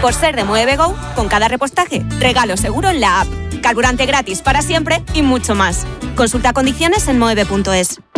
Por ser de Moeve Go, con cada repostaje, regalo seguro en la app, carburante gratis para siempre y mucho más. Consulta condiciones en moeve.es.